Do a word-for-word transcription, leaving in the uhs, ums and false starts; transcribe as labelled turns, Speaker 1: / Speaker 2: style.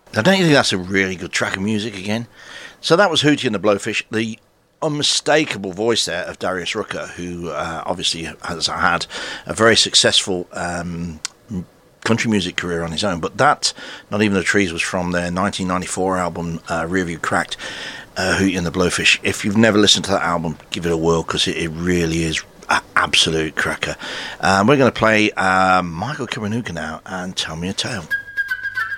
Speaker 1: I don't you think that's a really good track of music again? So that was Hootie and the Blowfish, the unmistakable voice there of Darius Rucker, who uh, obviously has had a very successful um, country music career on his own. But that, Not Even the Trees, was from their nineteen ninety-four album, uh, Rearview Cracked, uh, Hootie and the Blowfish. If you've never listened to that album, give it a whirl, because it, it really is an absolute cracker. Um, we're going to play uh, Michael Kiwanuka now and Tell Me a Tale.